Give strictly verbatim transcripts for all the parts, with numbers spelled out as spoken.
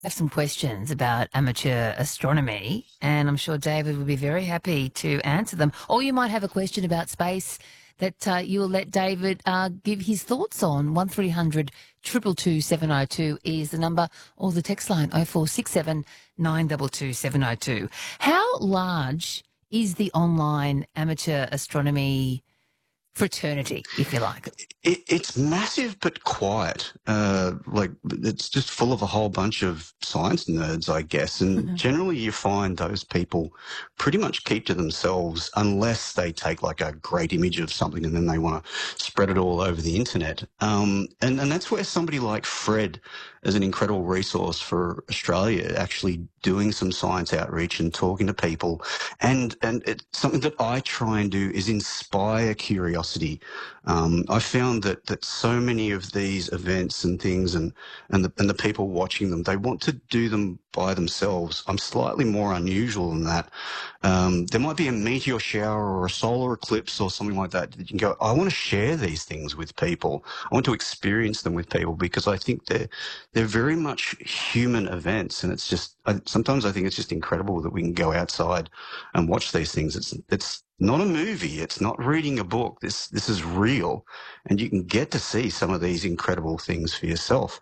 have some questions about amateur astronomy, and I'm sure David would be very happy to answer them. Or you might have a question about space that uh, you'll let David uh, give his thoughts on. one three hundred two two two seven oh two is the number, or the text line oh four six seven nine two two seven oh two. How large is the online amateur astronomy fraternity, if you like? It, it's massive but quiet. Uh, like it's just full of a whole bunch of science nerds, I guess. And generally, you find those people pretty much keep to themselves unless they take like a great image of something and then they want to spread it all over the internet. Um, and and that's where somebody like Fred is an incredible resource for Australia, actually doing some science outreach and talking to people. And and it's something that I try and do is inspire curiosity. Um, I found that that so many of these events and things and and the and the people watching them, they want to do them by themselves. I'm slightly more unusual than that. Um, there might be a meteor shower or a solar eclipse or something like that that you can go, I want to share these things with people. I want to experience them with people because I think they're they're very much human events, and it's just I, sometimes I think it's just incredible that we can go outside and watch these things. It's it's not a movie. It's not reading a book. This this is real, and you can get to see some of these incredible things for yourself.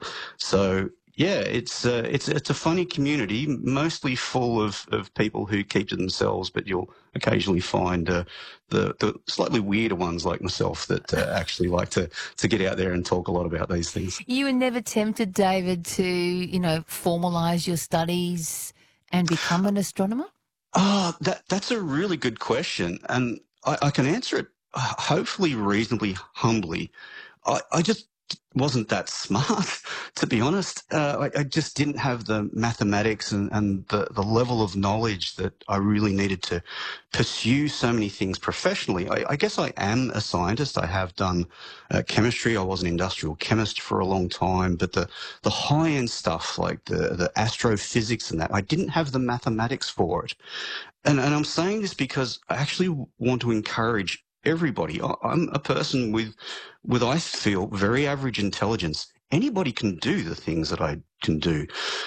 So yeah, it's uh, it's it's a funny community, mostly full of, of people who keep to themselves, but you'll occasionally find uh, the the slightly weirder ones like myself that uh, actually like to to get out there and talk a lot about these things. You were never tempted, David, to, you know, formalise your studies and become an astronomer? Oh, that that's a really good question, and I, I can answer it uh, hopefully reasonably humbly. I, I just wasn't that smart, to be honest. Uh, I, I just didn't have the mathematics and, and the, the level of knowledge that I really needed to pursue so many things professionally. I, I guess I am a scientist. I have done uh, chemistry. I was an industrial chemist for a long time, but the, the high-end stuff like the, the astrophysics and that, I didn't have the mathematics for it. And, and I'm saying this because I actually want to encourage everybody. I- I'm a person with, with I feel very average intelligence. Anybody can do the things that I can do.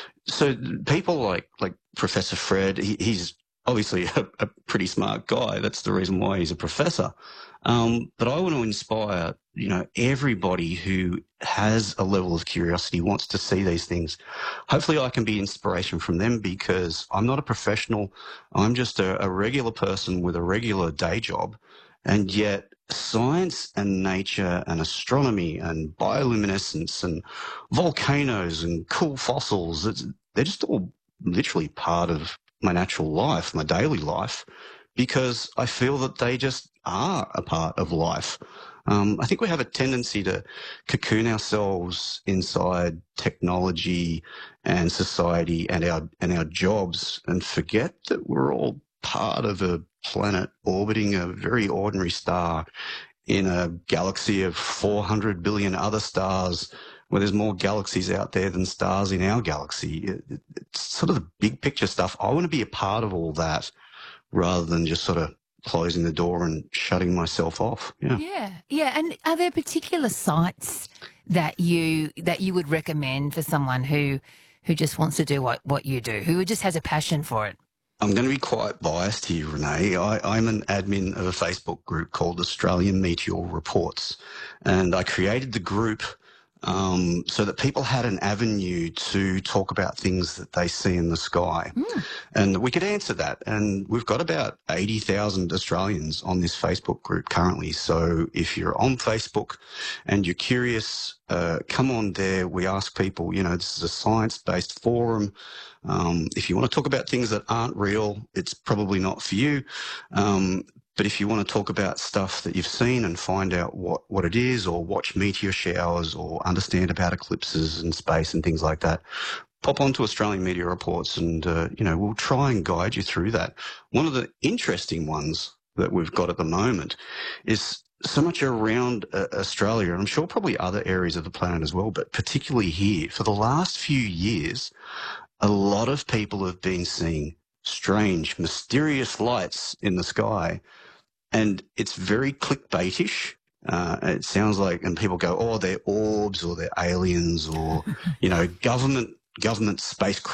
So people like like Professor Fred, he, he's obviously a, a pretty smart guy. That's the reason why he's a professor. Um, but I want to inspire, you know, everybody who has a level of curiosity, wants to see these things. Hopefully, I can be inspiration from them because I'm not a professional. I'm just a, a regular person with a regular day job, and yet science and nature and astronomy and bioluminescence and volcanoes and cool fossils, it's, they're just all literally part of my natural life, my daily life, because I feel that they just are a part of life. Um, I think we have a tendency to cocoon ourselves inside technology and society and our and our jobs and forget that we're all part of a planet orbiting a very ordinary star in a galaxy of four hundred billion other stars where there's more galaxies out there than stars in our galaxy. It, it, it's sort of the big picture stuff. I want to be a part of all that rather than just sort of closing the door and shutting myself off. Yeah. Yeah, yeah. And are there particular sites that you that you would recommend for someone who who just wants to do what, what you do, who just has a passion for it? I'm going to be quite biased here, Renee. I, I'm an admin of a Facebook group called Australian Meteor Reports, and I created the group um, so that people had an avenue to talk about things that they see in the sky. Mm. And we could answer that. And we've got about eighty thousand Australians on this Facebook group currently. So if you're on Facebook and you're curious, uh, come on there. We ask people, you know, this is a science-based forum. Um, if you want to talk about things that aren't real, it's probably not for you. Um, but if you want to talk about stuff that you've seen and find out what, what it is, or watch meteor showers, or understand about eclipses and space and things like that, pop onto Australian Media Reports and, uh, you know, we'll try and guide you through that. One of the interesting ones that we've got at the moment is so much around uh, Australia, and I'm sure probably other areas of the planet as well, but particularly here. For the last few years, a lot of people have been seeing strange, mysterious lights in the sky, and it's very clickbaitish. Uh, it sounds like, and people go, oh, they're orbs or they're aliens or, you know, government government spacecraft